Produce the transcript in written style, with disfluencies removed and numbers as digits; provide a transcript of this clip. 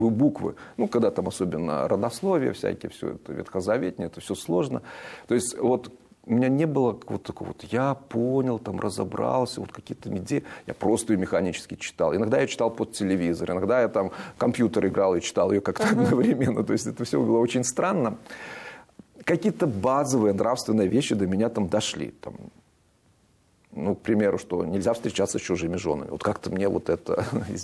буквы. Ну, когда там особенно родословие всякие, все это ветхозаветное, это все сложно. То есть вот у меня не было вот такого вот, я понял, там, разобрался, вот какие-то идеи. Я просто ее механически читал. Иногда я читал под телевизор, иногда я там в компьютер играл и читал ее как-то одновременно. То есть это все было очень странно. Какие-то базовые нравственные вещи до меня там дошли. Там, ну, к примеру, что нельзя встречаться с чужими женами. Вот как-то мне вот это